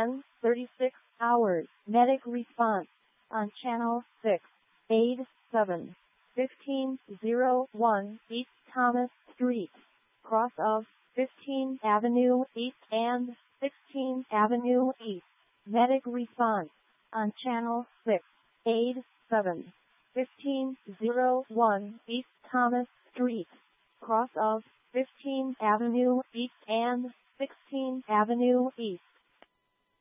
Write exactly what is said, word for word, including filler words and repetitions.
ten thirty-six hours. Medic response on Channel six. Aid seven. fifteen oh one East Thomas Street, cross of fifteenth Avenue East and sixteenth Avenue East. Medic response on Channel six. Aid seven. fifteen oh one East Thomas Street, cross of fifteenth Avenue East and sixteenth Avenue East.